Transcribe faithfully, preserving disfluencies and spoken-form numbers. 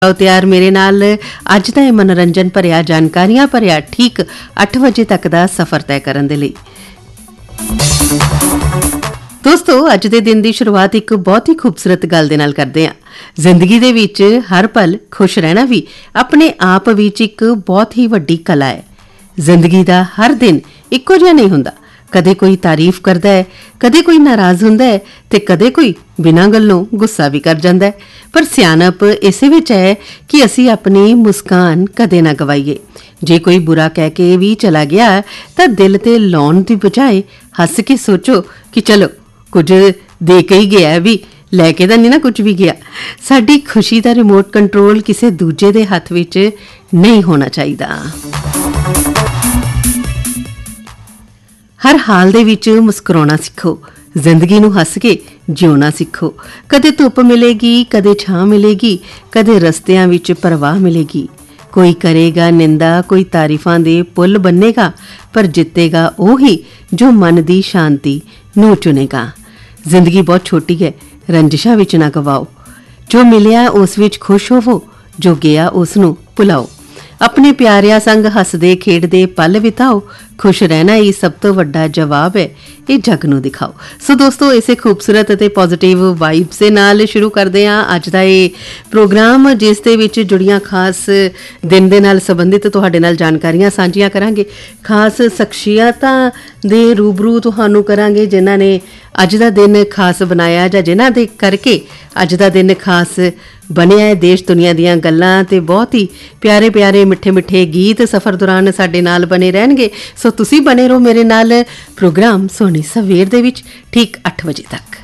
आओ तैयार मेरे नाल अज दा इह मनोरंजन भरिया जानकारियां भरिया ठीक अठ बजे तक दा सफर तय करन दे लई। दोस्तों अज दे दिन दी शुरुआत एक बहुत ही खूबसूरत गल दे नाल करदे हां। जिंदगी दे विच हर पल खुश रहना भी अपने आप विच एक बहुत ही वड्डी कला है। जिंदगी दा हर दिन इक्को जिहा नहीं हुंदा। कदे कोई तारीफ करदा है, कदे कोई नाराज हुंदा है ते कदे कोई बिना गल्लों गुस्सा भी कर जांदा है। पर सियानप इसे विच है कि असी अपनी मुस्कान कदे ना गवाईए। जे कोई बुरा कह के भी चला गया तां दिल ते लाउण दी बजाए हस के सोचो कि चलो कुछ दे के ही गया भी, लैके तां नहीं ना कुछ भी गया। साडी खुशी दा रिमोट कंट्रोल किसी दूजे दे हत्थ विच नहीं होना चाहिदा। हर हाल दे विच मुस्कुराना सीखो, जिंदगी नूं हस के जिउणा सीखो। कदे धुप मिलेगी, कदे छां मिलेगी, कदे रस्तियां विच परवाह मिलेगी। कोई करेगा निंदा, कोई तारीफां दे पुल बन्नेगा, पर जितेगा ओही जो मन दी शांति नूं चुनेगा। जिंदगी बहुत छोटी है, रंजिशां विच ना गवाओ। जो मिलिया उस विच खुश होवो, जो गया उस नूं भुलाओ। अपने प्यारिया संग हसदे खेडदे पल बिताओ। खुश रहना ही सब तो वड्डा जवाब है, ये जग नूं दिखाओ। सो दोस्तों इसे खूबसूरत ते पॉजिटिव वाइब्स दे नाल शुरू करदे हां अज दा ये प्रोग्राम, जिस दे विच जुड़ियां खास दिन दे नाल संबंधित तुहाडे नाल जानकारियां सांझियां करांगे। खास शख्सियतां दे रूबरू तुहानूं करांगे जिन्हां ने अज दा दिन खास बनाया जां जिन्हां दे करके अज दा दिन खास बनिया है। देश दुनिया दियां गल्लां ते बहुत ही प्यारे प्यारे मिठे मिठे गीत सफर दौरान साडे नाल बने रहणगे। सो तुसीं बने रहो मेरे नाल प्रोग्राम सोहनी सवेर दे विच ठीक अठ बजे तक।